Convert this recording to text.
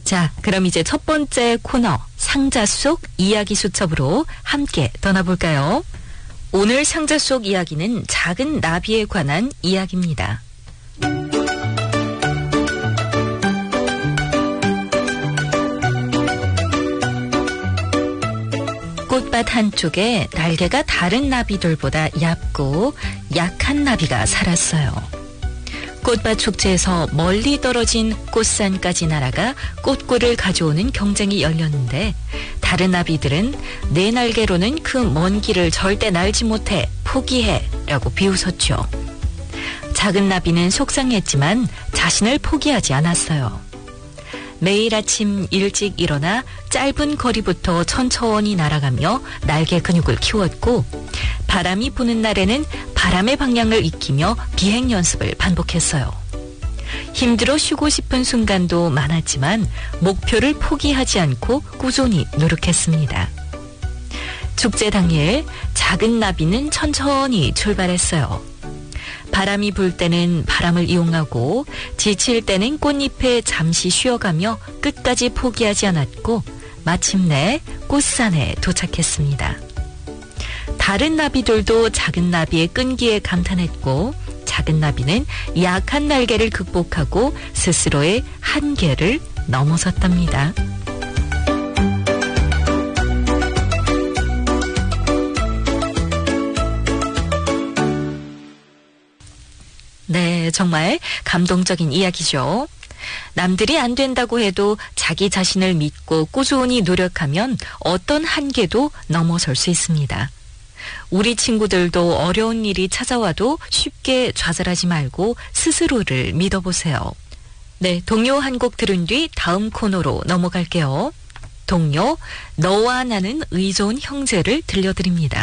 자, 그럼 이제 첫 번째 코너 상자 속 이야기 수첩으로 함께 떠나볼까요? 오늘 상자 속 이야기는 작은 나비에 관한 이야기입니다. 꽃밭 한쪽에 날개가 다른 나비들보다 얇고 약한 나비가 살았어요. 꽃밭 축제에서 멀리 떨어진 꽃산까지 날아가 꽃꿀을 가져오는 경쟁이 열렸는데 다른 나비들은 내 날개로는 그 먼 길을 절대 날지 못해 포기해 라고 비웃었죠. 작은 나비는 속상했지만 자신을 포기하지 않았어요. 매일 아침 일찍 일어나 짧은 거리부터 천천히 날아가며 날개 근육을 키웠고 바람이 부는 날에는 바람의 방향을 익히며 비행 연습을 반복했어요. 힘들어 쉬고 싶은 순간도 많았지만 목표를 포기하지 않고 꾸준히 노력했습니다. 축제 당일 작은 나비는 천천히 출발했어요. 바람이 불 때는 바람을 이용하고 지칠 때는 꽃잎에 잠시 쉬어가며 끝까지 포기하지 않았고 마침내 꽃산에 도착했습니다. 다른 나비들도 작은 나비의 끈기에 감탄했고 작은 나비는 약한 날개를 극복하고 스스로의 한계를 넘어섰답니다. 네, 정말 감동적인 이야기죠. 남들이 안 된다고 해도 자기 자신을 믿고 꾸준히 노력하면 어떤 한계도 넘어설 수 있습니다. 우리 친구들도 어려운 일이 찾아와도 쉽게 좌절하지 말고 스스로를 믿어보세요. 네, 동요 한 곡 들은 뒤 다음 코너로 넘어갈게요. 동요, 너와 나는 의좋은 형제를 들려드립니다.